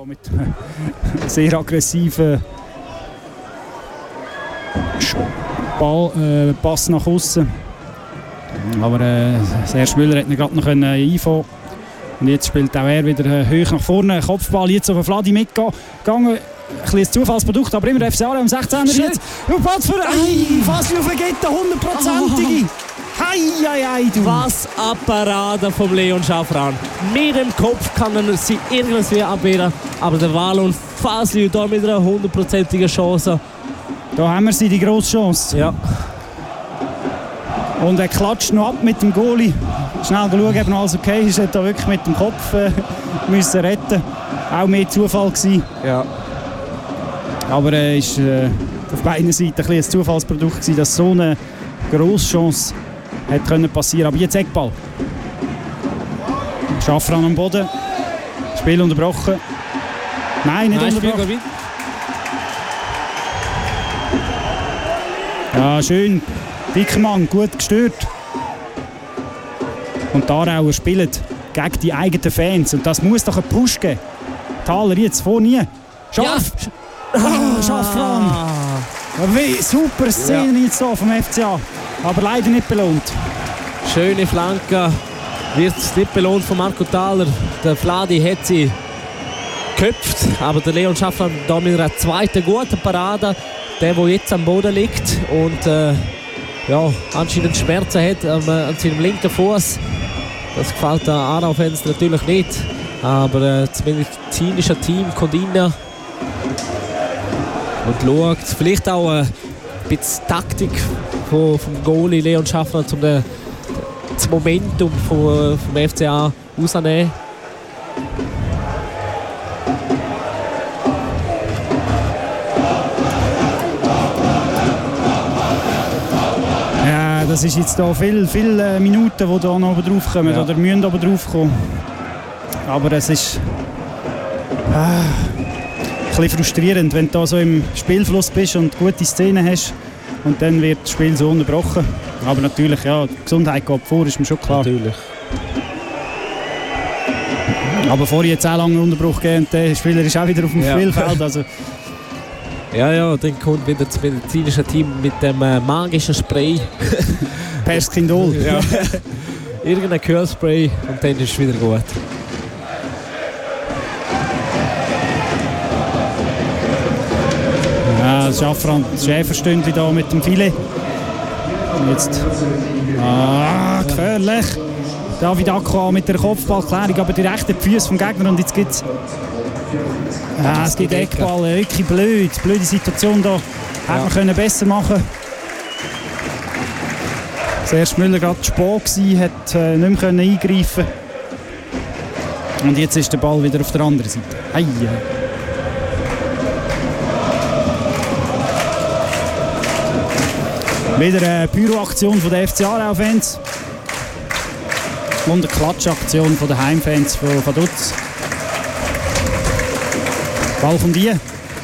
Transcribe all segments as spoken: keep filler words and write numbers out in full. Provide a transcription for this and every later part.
da mit einem sehr aggressiven Ball, äh, Pass nach außen. Aber äh, Serge Müller hat ihn gerade noch einfangen. Und jetzt spielt auch er wieder äh, hoch nach vorne. Kopfball jetzt auf den Vladi mitgegangen. Ein bisschen Zufallsprodukt, aber immer der F C Aarau am sechzehner jetzt. Platz für Fasli auf Vegeta, hundertprozentige. Hei, hei, hei, du. Was eine Parade vom Leon Schaffran. Mit dem Kopf kann er sie irgendwie abwehren. Aber der Wallon Fasli da mit einer hundertprozentigen Chance. Da haben wir sie, die grosse Chance. Ja. Und er klatscht noch ab mit dem Goalie. Schnell schauen, ob noch alles okay ist. Er hat da wirklich mit dem Kopf äh, müssen retten. Auch mehr Zufall gewesen. Ja. Aber er äh, ist äh, auf beiden Seiten ein, ein Zufallsprodukt gewesen, dass so eine grosse Chance hätte können passieren. Aber jetzt Eckball. Schaffran am Boden. Spiel unterbrochen. Nein, nicht Nein, unterbrochen. Ja, schön. Dickermann, gut gestört. Und die Aarauer spielen gegen die eigenen Fans. Und das muss doch einen Push geben. Thaler jetzt, vor nie. Scharf! Ja. Oh, Schaffran! Wie super Szene ja. Jetzt hier vom F C A. Aber leider nicht belohnt. Schöne Flanke. Wird nicht belohnt von Marco Thaler. Der Vladi hat sie geköpft. Aber der Leon Schaffran da mit einer zweiten guten Parade. Der, der jetzt am Boden liegt und äh, ja, anscheinend Schmerzen hat ähm, an seinem linken Fuß. Das gefällt den Aarau-Fans natürlich nicht. Aber äh, das medizinische Team kommt rein und schaut. Vielleicht auch äh, ein bisschen Taktik vom, vom Goalie Leon Schaffner, um den, das Momentum vom, vom F C A rauszunehmen. Das ist jetzt da viele viel, äh, Minuten, die da noch oben drauf kommen ja. Oder müssen oben drauf kommen. Aber es ist äh, ein bisschen frustrierend, wenn du da so im Spielfluss bist und gute Szenen hast und dann wird das Spiel so unterbrochen. Aber natürlich, ja, die Gesundheit geht vor, ist mir schon klar. Natürlich. Aber vorher jetzt auch lange einen Unterbruch gegeben und der Spieler ist auch wieder auf dem ja. Spielfeld. Also Ja, ja, dann kommt wieder das medizinische Team mit dem äh, magischen Spray. Perskindol. Ja. Irgendein Curlspray und dann ist es wieder gut. Ja, Schaffran, Schäferstündli da mit dem Filet. Und jetzt. Ah, gefährlich. David Akko mit der Kopfballklärung, aber direkt die Füße vom Gegner und jetzt gibt es. Ja, es gibt Eckball, wirklich blöd. Blöde Situation da. Hätte ja. man können besser machen. Serge Müller gerade zu spät gewesen, hat äh, nicht mehr eingreifen. Und jetzt ist der Ball wieder auf der anderen Seite. Ei, wieder eine Pyro-Aktion von der F C Aarau-Fans. Und eine Klatschaktion von den Heimfans von Vaduz. Ball von dir.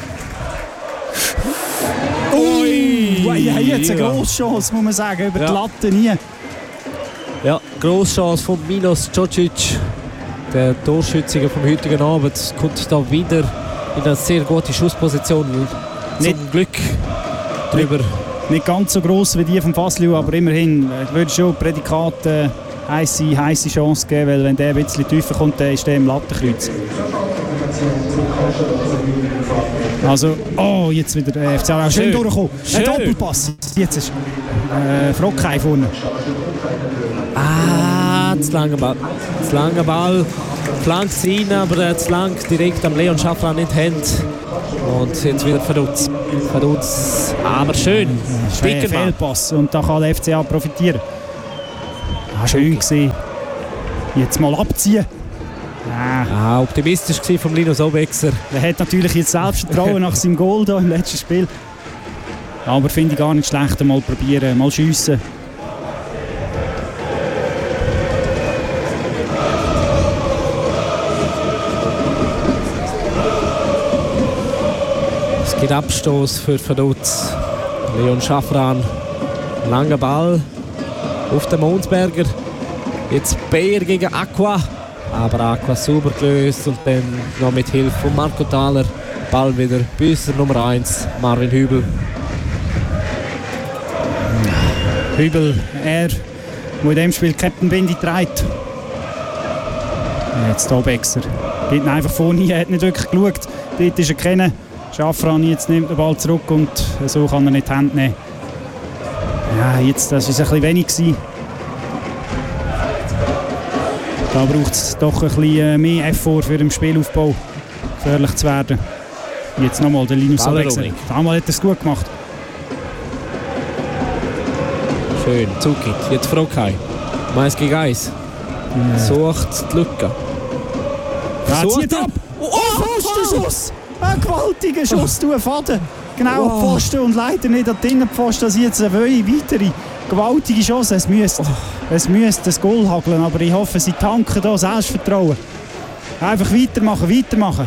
Ui! Ui, jetzt eine grosse Chance, muss man sagen, über ja. die Latte nie. Ja, grosse Chance von Milos Djocic, der Torschütziger vom heutigen Abend, kommt da wieder in eine sehr gute Schussposition. Nicht zum Glück drüber. Nicht, nicht ganz so gross wie die von Fasliu, aber immerhin. Ich würde schon Prädikat äh, heisse, heisse Chance geben, weil wenn der ein bisschen tiefer kommt, dann ist der im Lattenkreuz. Also, oh, jetzt wieder der F C Aarau. Schön durchgekommen. Ein Doppelpass. Jetzt ist äh, Frockheim vorne. Ah, zu langer Ball. Zu langer Ball. Flank rein, aber zu lang direkt am Leon Schaffran in die Hände. Und jetzt wieder Vaduz. Vaduz. Aber schön. Schön Fehlpass. Und da kann der F C A profitieren. Ah, schön gesehen. Jetzt mal abziehen. Ah. Ah, optimistisch war von Linus Obexer. Er hat natürlich jetzt Selbstvertrauen nach seinem Goal da im letzten Spiel. Aber finde ich gar nicht schlecht, mal probieren, mal schiessen. Es gibt Abstoß für Vaduz. Leon Schaffran. Langer Ball auf den Monsberger. Jetzt Bayer gegen Aqua. Aber Aqua super gelöst und dann noch mit Hilfe von Marco Thaler. Ball wieder Büsser Nummer eins, Marvin Hübel. Hübel, er, der in diesem Spiel Captain Bindi trägt. Jetzt hier Bexer. Geht ihn einfach vorne, er hat nicht wirklich geschaut. Dort ist er kennen. Schafran jetzt nimmt den Ball zurück und so kann er nicht die Hände nehmen. Ja, jetzt, das war ein bisschen wenig gewesen. Da braucht es doch ein bisschen mehr Effort für den Spielaufbau, gefährlich zu werden. Jetzt nochmal der Linus Bexer. Damals hat er es gut gemacht. Schön, Zukit, jetzt Frokay. eins gegen eins. Ja. Sucht die Lücke. Ja, zieht ab! Oh, oh Pfostenschuss! Ein gewaltiger Schuss, du Faden! Genau wow. An die Pfosten und leider nicht an die Innenpfosten. Das ist jetzt eine weitere gewaltige Chance. Es müsste, oh. es müsste das Goal hageln, aber ich hoffe, sie tanken hier Selbstvertrauen. Einfach weitermachen, weitermachen.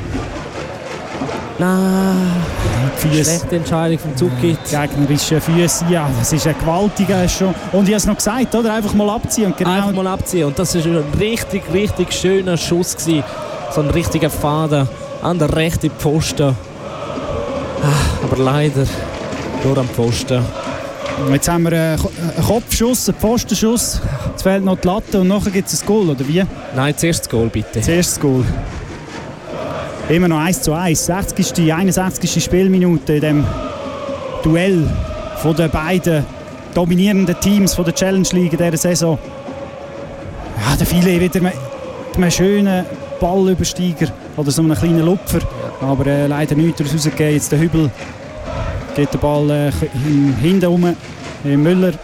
Nein, schlechte Entscheidung vom Zukit. Gegnerische Füße, ja, das ist ein gewaltiger schon. Und ich habe es noch gesagt, oder? Einfach mal abziehen. Und genau Einfach mal abziehen. Und das war ein richtig, richtig schöner Schuss gewesen. So ein richtiger Faden an der rechten Pfosten. Aber leider nur am Pfosten. Jetzt haben wir einen Kopfschuss, einen Pfostenschuss. Jetzt fehlt noch die Latte und nachher gibt es ein Goal, oder wie? Nein, zuerst das Goal, bitte. Zuerst das Goal. Immer noch eins zu eins. sechzigste, einundsechzigste Spielminute in dem Duell von den beiden dominierenden Teams von der Challenge League in dieser Saison. Ja, der Filet wieder mit einem schönen Ballübersteiger oder so einen kleinen Lupfer. Aber äh, leider nichts daraus rausgegeben. Jetzt der Hübel geht den Ball äh, hinten rum. Äh, Müller.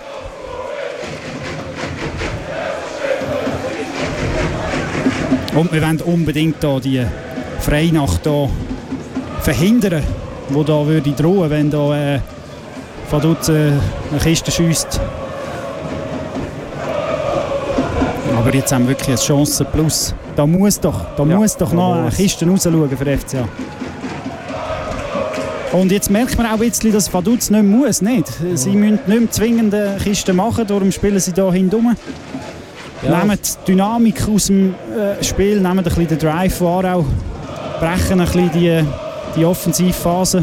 Und wir wollen unbedingt hier die Freinacht hier verhindern, die da würde drohen, wenn da äh, Vaduz äh, eine Kiste schiesst. Aber jetzt haben wir wirklich eine Chance plus. Da muss doch, da ja, muss doch noch eine Kiste rausschauen für F C A. Und jetzt merkt man auch ein bisschen, dass Vaduz nicht muss. Nicht. Sie müssen nicht mehr zwingende Kisten machen, darum spielen sie hier hinten. Ja. Nehmen die Dynamik aus dem äh, Spiel, nehmen ein bisschen den Drive von Aarau, brechen ein bisschen die, die Offensivphase.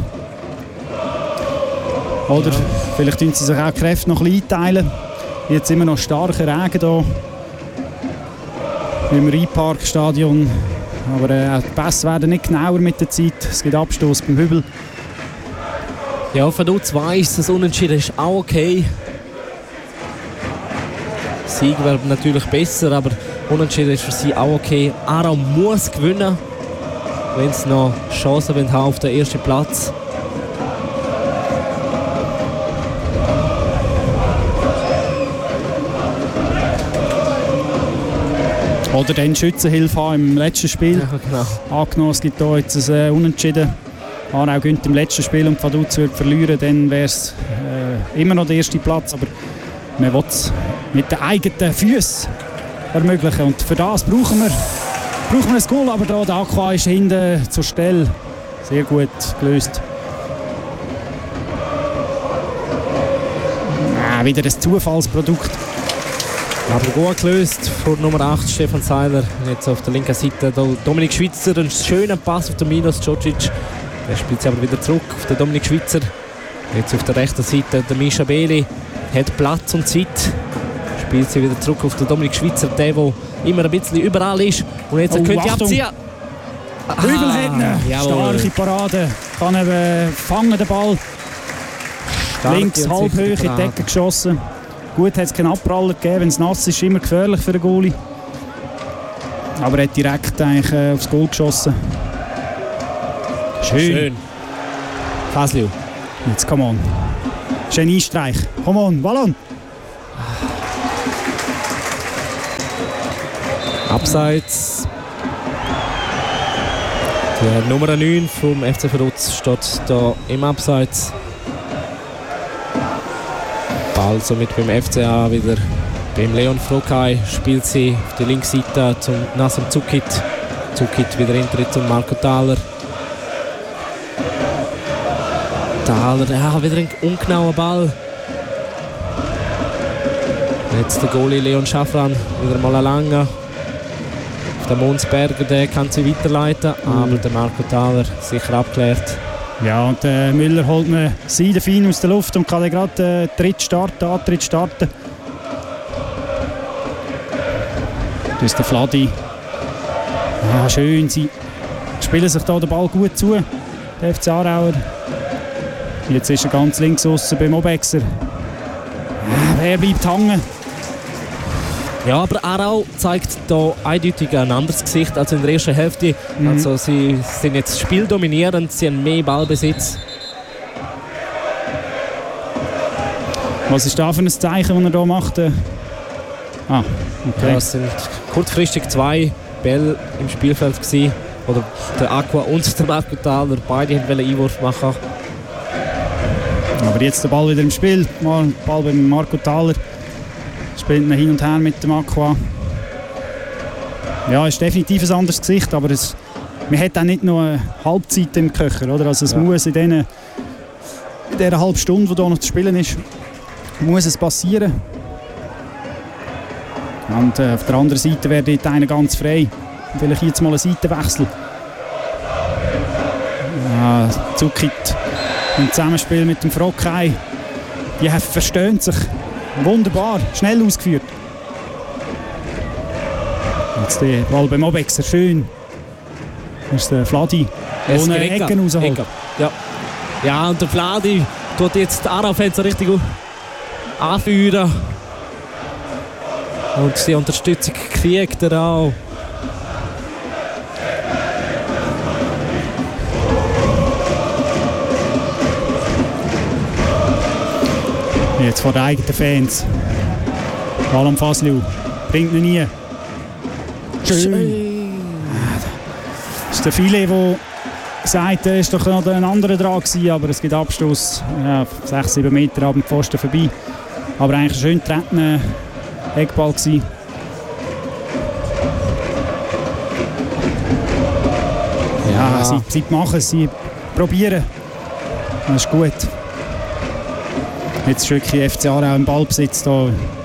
Oder ja. Vielleicht tun sie sich auch die Kräfte noch ein bisschen einteilen. Jetzt immer noch starker Regen hier im Rheinparkstadion. Aber äh, die Pässe werden nicht genauer mit der Zeit. Es gibt Abstoß beim Hübel. Ja, Vaduz weiss, das Unentschieden ist auch okay. Sieg wäre natürlich besser, aber Unentschieden ist für sie auch okay. Aarau muss gewinnen, wenn sie noch Chancen haben auf den ersten Platz. Oder dann Schützenhilfe haben im letzten Spiel. Ja, genau. Angenommen, es gibt hier jetzt ein Unentschieden. Aarau gewinnt im letzten Spiel und Vaduz wird verlieren, dann wäre es äh, immer noch der erste Platz. Aber man will es mit den eigenen Füßen ermöglichen. Und für das brauchen wir, brauchen wir ein Goal. Aber da der Aqua ist hinten zur Stelle. Sehr gut gelöst. Ah, wieder ein Zufallsprodukt. Aber gut gelöst von Nummer acht, Stefan Seiler. Jetzt auf der linken Seite Dominik Schweizer. Einen schönen Pass auf den Milos Djordjic. Der spielt sie aber wieder zurück auf den Dominik Schweizer. Jetzt auf der rechten Seite der Mischa Beli. Hat Platz und Zeit. Spielt sie wieder zurück auf den Dominik Schweizer. Der, der immer ein bisschen überall ist. Und jetzt oh, könnt ihr abziehen. Hübel ah, starke Parade. Kann eben fangen den Ball. Starke links halb hoch in die Decke geschossen. Gut, hat es keinen Abpraller gegeben. Wenn es nass ist, ist immer gefährlich für den Goalie. Aber er hat direkt eigentlich, äh, aufs Goal geschossen. Schön. Schön. Fasliu. Jetzt, come on. Geniestreich. Come on, Ballon. Abseits. Der Nummer neun vom F C Vaduz steht da im Abseits. Ball somit beim F C A wieder beim Leon Frokay. Spielt sie auf die linke Seite zum Nassim Zukit. Zukit wieder hinter zum Marco Thaler. Thaler, ja, wieder ein ungenauer Ball. Jetzt der Goalie Leon Schafran, wieder mal ein langer. Der Monsberger, der kann sie weiterleiten, mhm. aber der Marco Thaler sicher abgeklärt. Ja, und äh, Müller holt einen Seidenfein aus der Luft und kann dann gerade äh, Tritt starten, Antritt starten. Das ist der Fladi. Ja, schön, sie spielen sich da den Ball gut zu, der F C Aarauer. Jetzt ist er ganz links aussen beim Obexer. Ja, wer bleibt hängen? Ja, aber Aarau zeigt hier eindeutig ein anderes Gesicht als in der ersten Hälfte. Mhm. Also sie sind jetzt spieldominierend, sie haben mehr Ballbesitz. Was ist da für ein Zeichen, das er hier macht? Ah, okay. Ja, es sind kurzfristig zwei Bälle im Spielfeld gewesen. Oder der Aqua und der Marco Thaler, beide wollten einen Einwurf machen. Aber jetzt der Ball wieder im Spiel. Mal Ball beim Marco Thaler. Spielt ihn hin und her mit dem Aqua. Ja, ist definitiv ein anderes Gesicht, aber es, man hat auch nicht noch eine Halbzeit im Köcher, oder? Also es ja. muss in, den, in dieser halben Stunde, die hier noch zu spielen ist, muss es passieren. Und äh, auf der anderen Seite wäre dort einer ganz frei. Vielleicht jetzt mal einen Seitenwechsel. Ja, Zuckit im Zusammenspiel mit dem Frockei. Die verstehen sich. Wunderbar, schnell ausgeführt. Jetzt der Ball beim Obexer, schön. Das ist der Fladi, der eine Ecke rausholt. Ja. ja, und der Fladi tut jetzt die Aarau-Fans richtig anführen. Und die Unterstützung kriegt er auch. Jetzt vor den eigenen Fans. Ball am Fasliu. Bringt ihn nie. Schön. Das ist der Filet, der sagt, er ist doch noch ein anderer dran gewesen, aber es gibt Abstoß. Ja, sechs sieben Meter ab dem Pfosten vorbei. Aber eigentlich ein schön getretener Eckball gewesen. Ja, ja. Sie, sie machen es, sie probieren. Das ist gut. Jetzt ist wirklich F C Aarau im Ballbesitz da.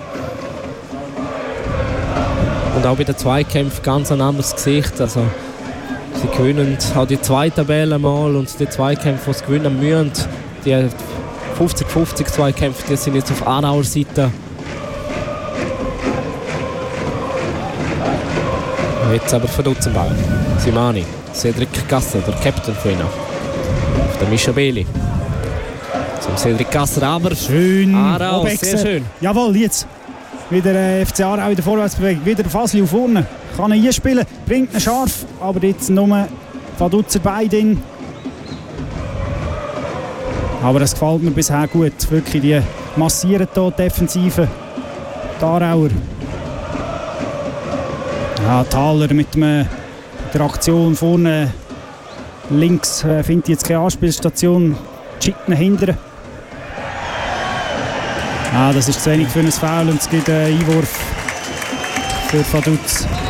Und auch bei den Zweikämpfen ganz ein anderes Gesicht. Also, sie gewinnen auch die zweite Tabelle mal und die Zweikämpfe, die sie gewinnen müssen. Die fünfzig fünfzig Zweikämpfe, die sind jetzt auf Aarauer Seite. Jetzt aber für Dutzenball. Simani, Cedric Gasser, der Captain für ihn. Der Mischa Beli. Zum Cedric Gasser, aber schön. Aarau, sehr schön. Jawohl, jetzt wieder äh, F C Aarau in der Vorwärtsbewegung. Wieder der Fasliu vorne. Kann er hier spielen, bringt ihn scharf, aber jetzt nur Vaduz beide. Aber das gefällt mir bisher gut. Wirklich, die massieren hier die Defensive. Die Aarauer. Ja, Thaler mit, dem, mit der Aktion vorne links äh, findet jetzt keine Anspielstation. Schickt ihn hinterher. Ah, das ist zu wenig für ein Foul und es gibt einen Einwurf für Vaduz.